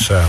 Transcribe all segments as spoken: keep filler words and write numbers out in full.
Dus, uh,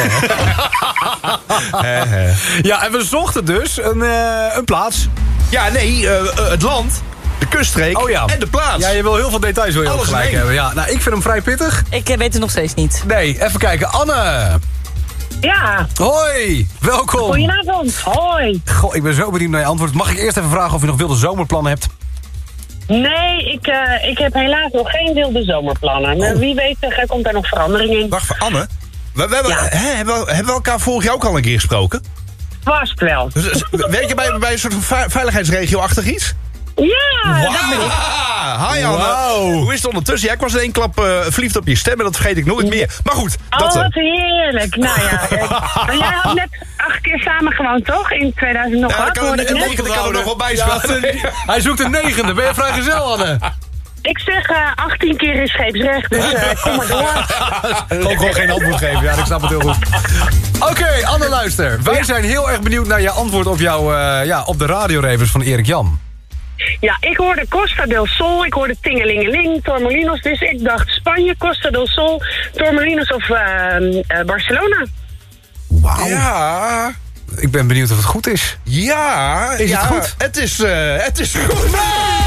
ja, en we zochten dus een, uh, een plaats. Ja, nee, uh, uh, het land, de kuststreek oh, ja. en de plaats. Ja, je wil heel veel details wil je ook gelijk hebben. Ja, nou, ik vind hem vrij pittig. Ik uh, weet het nog steeds niet. Nee, even kijken. Anne. Ja. Hoi, welkom. Goedenavond, hoi. Goh, ik ben zo benieuwd naar je antwoord. Mag ik eerst even vragen of je nog wilde zomerplannen hebt? Nee, ik, uh, ik heb helaas nog geen wilde zomerplannen. Maar oh. wie weet uh, komt daar nog verandering in. Wacht, voor Anne. We, we, hebben, ja. hè, hebben, we, hebben we elkaar vorig jaar ook al een keer gesproken? Vast wel. Dus, werk je bij, bij een soort van veiligheidsregio-achtig iets? Ja, wow. dat ben ik. Hi Anne. Wow. Hoe is het ondertussen? Ja, ik was in één klap uh, verliefd op je stem en dat vergeet ik nooit meer. Maar goed. Dat, oh, wat heerlijk. Nou ja, uh, jij had net acht keer samen gewoond, toch? In tweeduizend nog ja, wat, kan een, een negende kan er nog wel bij ja, hij zoekt een negende. Ben je vrijgezel, Anne? Ik zeg uh, achttien keer in scheepsrecht, dus uh, kom maar door. Ik kan gewoon geen antwoord geven, ja, ik snap het heel goed. Oké, okay, Anne, luister. Wij ja. zijn heel erg benieuwd naar je antwoord op, jouw, uh, ja, op de radiorevers van Erik Jan. Ja, ik hoorde Costa del Sol, ik hoorde Tingelingeling, Torremolinos. Dus ik dacht Spanje, Costa del Sol, Torremolinos of uh, uh, Barcelona. Wauw. Ja. Ik ben benieuwd of het goed is. Ja. Is ja, het goed? Het is, uh, het is goed. Nee!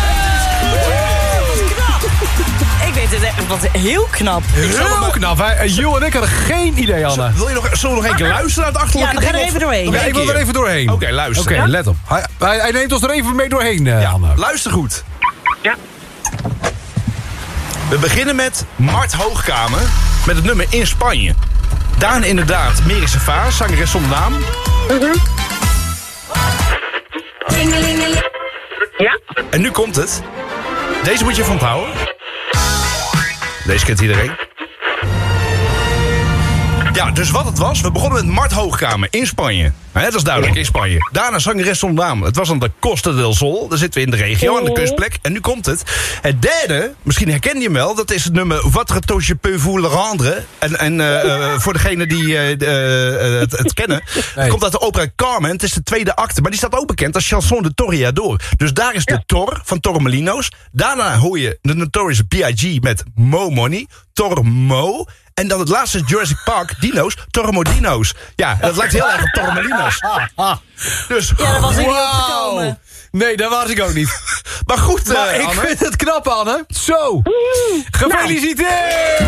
Ik weet het echt, wat heel knap. Heel knap. Wij, Jules en ik hadden geen idee, Anne. Wil je nog, zullen we nog een keer luisteren naar het achterlijke Ja, we gaan er even doorheen. Ja, ik wil er even doorheen. Oké, okay, luister. Oké, okay, ja? let op. Hij, hij, hij neemt ons er even mee doorheen, uh, ja, Anne. Luister goed. Ja. We beginnen met Mart Hoogkamer met het nummer In Spanje. Daarna inderdaad Merische Vaas, zangeres zonder naam. Mm-hmm. Ja. En nu komt het. Deze moet je van onthouden. Deze kent iedereen. Ja, dus wat het was, we begonnen met Mart Hoogkamer in Spanje. He, dat is duidelijk, in Spanje. Daarna zangeres zonder naam. Het was aan de Costa del Sol. Daar zitten we in de regio, aan de kustplek. En nu komt het. Het derde, misschien herken je hem wel, dat is het nummer Votre Toche peut vous le rendre. En, en uh, uh, voor degenen die uh, uh, het, het kennen, nee. Het komt uit de opera Carmen. Het is de tweede acte, maar die staat ook bekend als Chanson de Toreador. Dus daar is de Tor van Torremolinos. Daarna hoor je de Notorious B I G met Mo Money, Tormo. En dan het laatste Jurassic Park, Dino's, Torremolinos. Ja, dat lijkt heel erg op Torremolinos. Dus, ja, daar was ik wow. niet op gekomen. Nee, daar was ik ook niet. Maar goed, maar uh, ik Anne. vind het knap, Anne. Zo. Gefeliciteerd!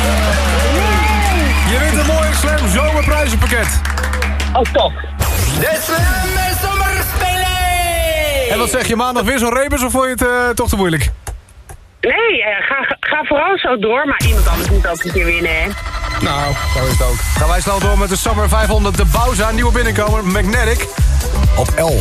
Je wint een mooi Slam zomerprijzenpakket. Oh, top. De Slam zomerspelen! En wat zeg je, maandag weer zo'n rebus of vond je het uh, toch te moeilijk? Nee, uh, ga, ga vooral zo door, maar iemand anders moet ook een keer winnen, hè? Nou, zo is het ook. Gaan wij snel door met de Summer vijfhonderd, de Bauza, nieuwe binnenkomer, Magnetic, op elf.